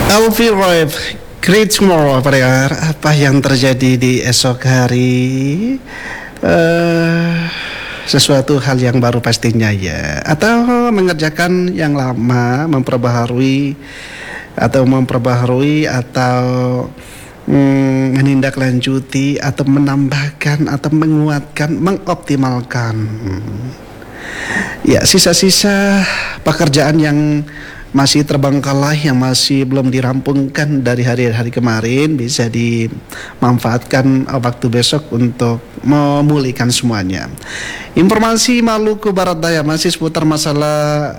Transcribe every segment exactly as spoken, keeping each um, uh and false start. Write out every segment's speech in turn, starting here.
Alfie Roy, great tomorrow, pendengar. Apa yang terjadi di esok hari? Uh, sesuatu hal yang baru pastinya ya. Atau mengerjakan yang lama, memperbaharui atau memperbaharui atau hmm, menindaklanjuti atau menambahkan atau menguatkan, mengoptimalkan. Hmm. Ya, sisa-sisa pekerjaan yang masih terbengkalai, yang masih belum dirampungkan dari hari-hari kemarin bisa dimanfaatkan waktu besok untuk memulihkan semuanya. Informasi Maluku Barat Daya masih seputar masalah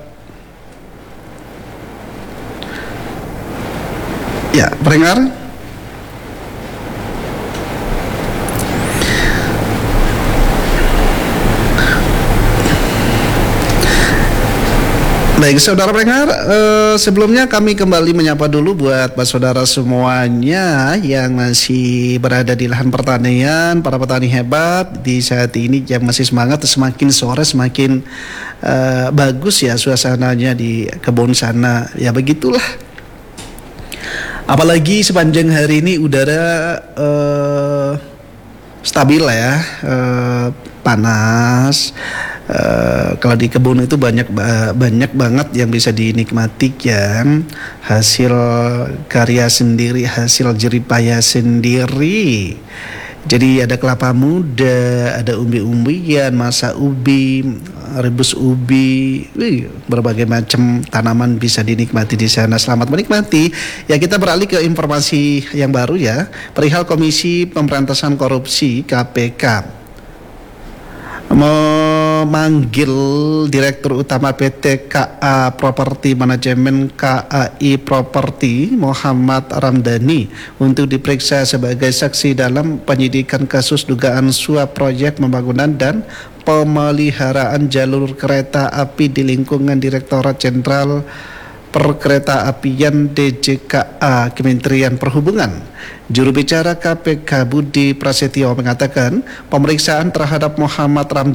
ya, pendengar. Baik, saudara pendengar, eh, sebelumnya kami kembali menyapa dulu buat para saudara semuanya yang masih berada di lahan pertanian, para petani hebat di saat ini yang masih semangat, semakin sore semakin eh, bagus ya suasananya di kebun sana. Ya begitulah. Apalagi sepanjang hari ini udara eh, stabil ya, eh, panas. Uh, kalau di kebun itu banyak banyak banget yang bisa dinikmati kan, hasil karya sendiri, hasil jeripaya sendiri. Jadi ada kelapa muda, ada umbi-umbian, masa ubi, rebus ubi, wih, berbagai macam tanaman bisa dinikmati di sana. Selamat menikmati. Ya, kita beralih ke informasi yang baru ya, perihal Komisi Pemberantasan Korupsi K P K memanggil Direktur Utama P T K A Properti Manajemen K A I Properti Muhammad Ramdhani untuk diperiksa sebagai saksi dalam penyidikan kasus dugaan suap proyek pembangunan dan pemeliharaan jalur kereta api di lingkungan Direktorat Jenderal Perkereta-apian D J K A Kementerian Perhubungan. Juru bicara K P K Budi Prasetyo mengatakan pemeriksaan terhadap Muhammad Ramdhani